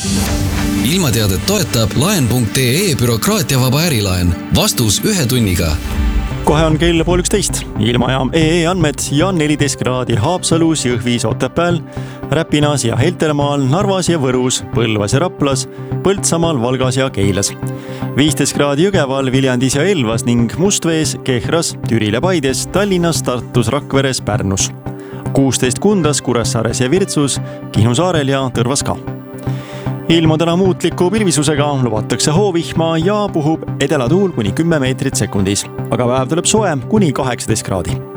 Ilmateadet toetab laen.ee bürokraatiavaba ärilaen. Vastus 1 tunniga. Kohe on kell 11. Ilmajaam EE andmed ja 14 kraadi Haapsalus, Jõhvis, Otepääl, Räpinas ja Heltermaal, Narvas ja Võrus, Põlvas ja Raplas, Põltsamaal, Valgas ja Keilas. 15 kraadi Jõgeval, Viljandis ja Elvas ning Mustvees, Kehras, Türil ja Paides, Tallinnas, Tartus, Rakveres, Pärnus. 16 Kundas, Kuressaares ja Virtsus, Kihnu saarel ja Tõrvas ka. Ilm on täna muutliku pilvisusega, lubatakse hoovihma ja puhub edelatuul kuni 10 meetrit sekundis, aga päev tuleb soe kuni 18 kraadi.